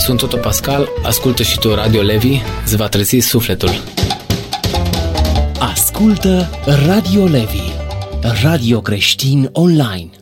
sunt Toto Pascal, ascultă și tu Radio Levi, îți va trezi sufletul. Ascultă Radio Levi, radio creștin online.